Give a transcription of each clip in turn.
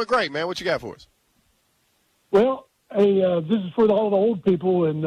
doing great, man. What you got for us? Well, this is for all the old people. In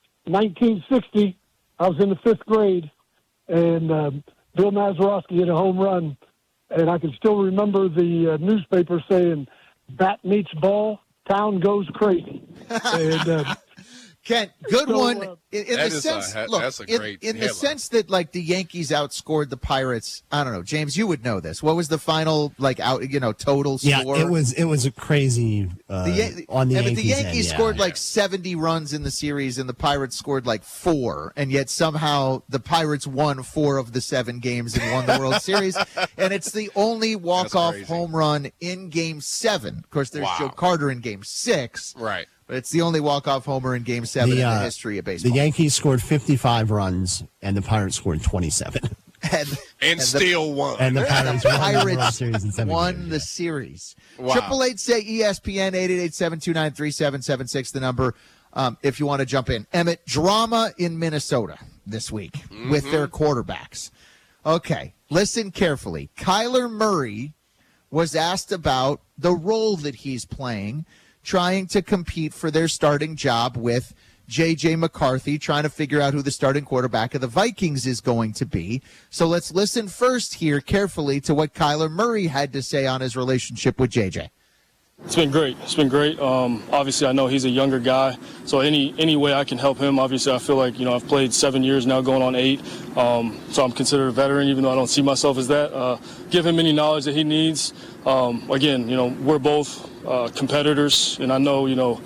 1960, I was in the 5th grade, and Bill Mazeroski hit a home run, and I can still remember the newspaper saying, "Bat meets ball, town goes crazy." And Kent, good one. In That the is sense, that's a great in the headline. sense that like the Yankees outscored the Pirates. I don't know, James. You would know this. What was the final total Yeah, score? it was a crazy on the but Yankees. the Yankees end, scored yeah. like 70 runs in the series, and the Pirates scored like 4, and yet somehow the Pirates won 4 of the 7 games and won the World Series. And it's the only walk-off crazy. home run in Game 7. Of course, there's Wow. Joe Carter in Game 6. Right. But it's the only walk-off homer in Game 7 in the history of baseball. The Yankees scored 55 runs, and the Pirates scored 27. And still won. And the Pirates won the World Pirates Series in 7 won games, the yeah. series. Wow. 888 say ESPN 888-729-3776, the number if you want to jump in. Emmett, drama in Minnesota this week with their quarterbacks. Okay, listen carefully. Kyler Murray was asked about the role that he's playing, trying to compete for their starting job with J.J. McCarthy, trying to figure out who the starting quarterback of the Vikings is going to be. So let's listen first here carefully to what Kyler Murray had to say on his relationship with J.J. It's been great. It's been great. Obviously, I know he's a younger guy, so any way I can help him. Obviously, I feel like I've played 7 years now, going on 8. So I'm considered a veteran, even though I don't see myself as that. Give him any knowledge that he needs. Again, we're both competitors, and I know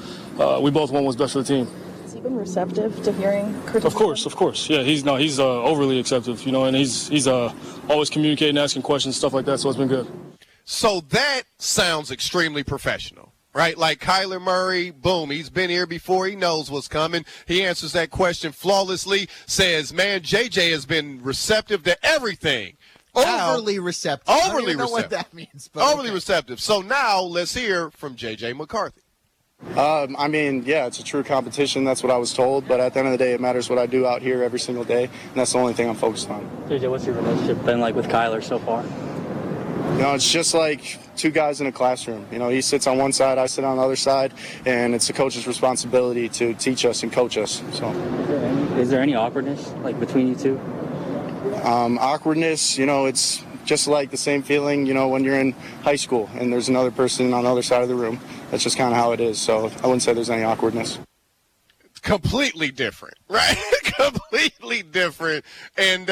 we both want what's best for the team. Has he been receptive to hearing criticism? Of course. Yeah, he's overly acceptive, and he's always communicating, asking questions, stuff like that. So it's been good. So that sounds extremely professional, right? Like Kyler Murray, boom, he's been here before. He knows what's coming. He answers that question flawlessly, says, man, JJ has been receptive to everything. Overly receptive. I don't Overly even know receptive. what that means. But Overly receptive. So now let's hear from J.J. McCarthy. It's a true competition. That's what I was told. But at the end of the day, it matters what I do out here every single day, and that's the only thing I'm focused on. JJ, what's your relationship been like with Kyler so far? It's just like two guys in a classroom. He sits on one side, I sit on the other side, and it's the coach's responsibility to teach us and coach us. So, is there any awkwardness between you two? Awkwardness, it's just like the same feeling, when you're in high school and there's another person on the other side of the room. That's just kind of how it is. So I wouldn't say there's any awkwardness. Completely different, right? Completely different. And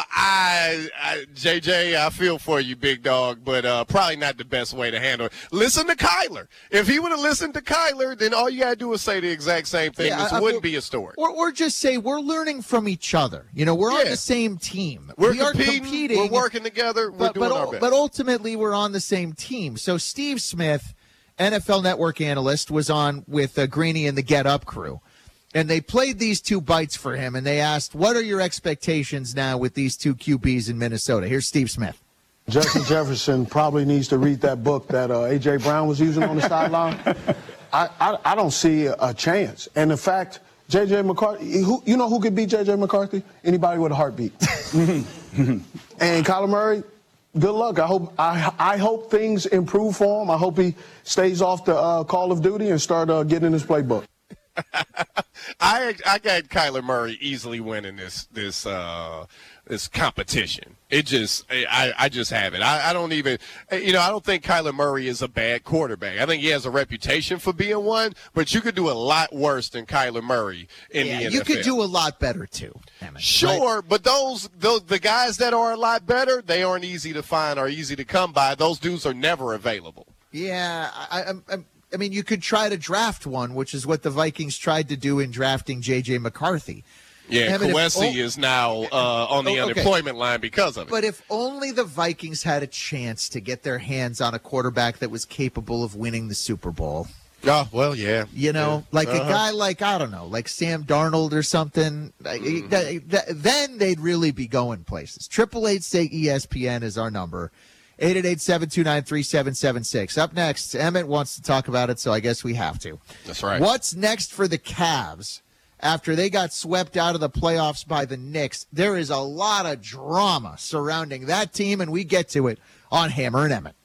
JJ, I feel for you, big dog, but probably not the best way to handle it. Listen to Kyler. If he would have listened to Kyler, then all you got to do is say the exact same thing. This wouldn't be a story. Or just say we're learning from each other. We're on the same team. We are competing. We're working together. We're doing our best. But ultimately, we're on the same team. So Steve Smith, NFL Network analyst, was on with Greeny and the Get Up crew. And they played these 2 bites for him, and they asked, what are your expectations now with these 2 QBs in Minnesota? Here's Steve Smith. Justin Jefferson probably needs to read that book that A.J. Brown was using on the sideline. I don't see a chance. And in fact, J.J. McCarthy, who could beat J.J. McCarthy? Anybody with a heartbeat. And Kyler Murray, good luck. I hope things improve for him. I hope he stays off the Call of Duty and start getting his playbook. I got Kyler Murray easily winning this competition. I just have it. I don't even, I don't think Kyler Murray is a bad quarterback. I think he has a reputation for being one, but you could do a lot worse than Kyler Murray in the NFL. You could do a lot better too. Emmett, sure, right? but the guys that are a lot better, they aren't easy to find or easy to come by. Those dudes are never available. Yeah, I mean, you could try to draft one, which is what the Vikings tried to do in drafting J.J. McCarthy. Yeah, Kwesi is now on the unemployment line because of it. But if only the Vikings had a chance to get their hands on a quarterback that was capable of winning the Super Bowl. Oh, well, yeah. A guy like, I don't know, like Sam Darnold or something, then they'd really be going places. 888 say ESPN is our number. 888-729-3776. Up next, Emmett wants to talk about it, so I guess we have to. That's right. What's next for the Cavs after they got swept out of the playoffs by the Knicks? There is a lot of drama surrounding that team, and we get to it on Hammer and Emmett.